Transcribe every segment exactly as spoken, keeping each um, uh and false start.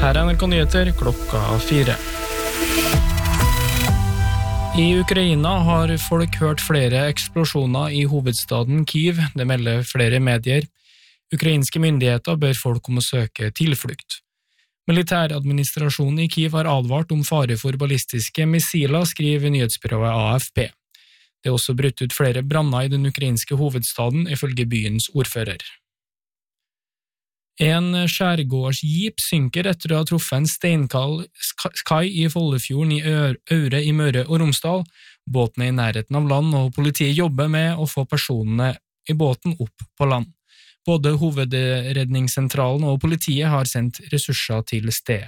Her er N R K Nyheter klokka fire. I Ukraina har folk hørt flere eksplosjoner i hovedstaden Kyiv, det melder flere medier. Ukrainske myndigheter ber folk om å søke tilflukt. Militæradministrasjonen i Kyiv har advart om fare for ballistiske missiler, skriver nyhetsbyrået A F P. Det er også brutt ut flere branner i den ukrainske hovedstaden, ifølge byens ordfører. En skjærgårdsjeep synker etter å ha truffet en steinkald kai i Follefjorden i Aure i Møre og Romsdal. Båten er i nærheten av land, og politiet jobber med å få personene i båten opp på land. Både hovedredningssentralen og politiet har sendt ressurser til stedet.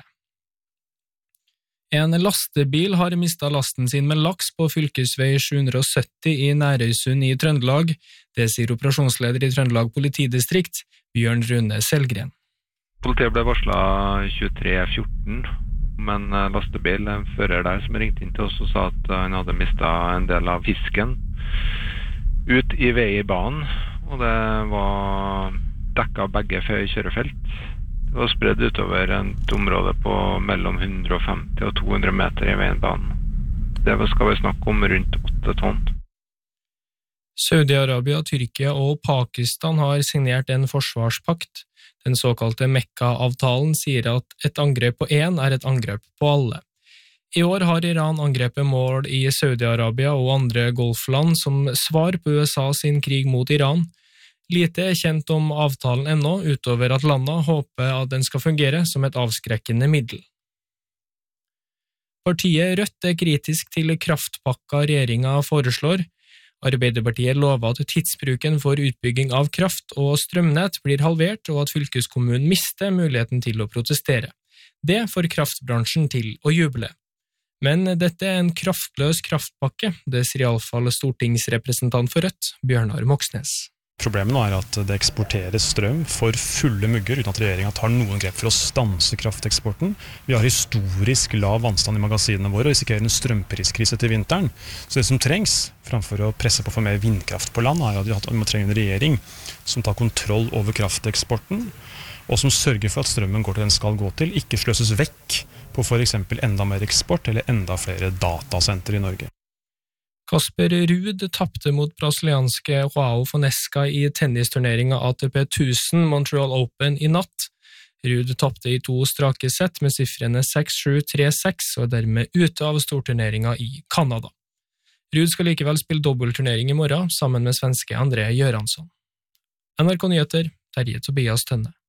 En lastebil har mistet lasten sin med laks på fylkesvei sju hundre og sytti i Nærøysund i Trøndelag. Det sier operasjonsleder i Trøndelag politidistrikt, Bjørn Rune Selgren. Politiet ble varslet tjuetre fjorten, men lastebil, en fører der som ringte inn til oss og sa at han hadde mistet en del av fisken ut i vei i banen, og det var dekket begge kjørefelt. Det var spredd utover et område på mellom hundre og femti og to hundre meter i veibanen. Det skal vi snakke om rundt åtte tonn. Saudi-Arabia, Tyrkia og Pakistan har signert en forsvarspakt. Den såkalte Mekka-avtalen sier at et angrep på én er et angrep på alle. I år har Iran angrepet mål i Saudi-Arabia og andre golfland som svar på U S A sin krig mot Iran. Lite er kjent om avtalen ennå, utover at landene håper at den skal fungere som et avskrekkende middel. Partiet Rødt er kritisk til kraftpakka regjeringen foreslår. Arbeiderpartiet lover at tidsbruken for utbygging av kraft og strømnett blir halvert, og at fylkeskommunen mister muligheten til å protestere. Det får kraftbransjen til å juble. Men dette er en kraftløs kraftpakke, det sier i alle fall stortingsrepresentant for Rødt, Bjørnar Moxnes. Problemet nå er at det eksporteres strøm for fulle mugger uten at regjeringen tar noen grep for å stanse krafteksporten. Vi har historisk lav vannstand i magasinene våre og risikerer en strømpriskrise til vinteren. Så det som trengs, framfor å presse på for mer vindkraft på land, er at vi må trenge en regjering som tar kontroll over krafteksporten, og som sørger for at strømmen går til den skal gå til, ikke sløses vekk på for eksempel enda mer eksport eller enda flere datasenter i Norge. Kasper Ruud tappte mot brasilianske João Fonseca i tennisturneringen A T P tusen Montreal Open i natt. Ruud tappte i to strake sett med siffrene seks sju tre seks og er dermed ute av storturneringen i Kanada. Ruud skal likevel spille dobbeltturnering i morgen sammen med svenske André Göransson. N R K Nyheter, Terje Tobias Tønne.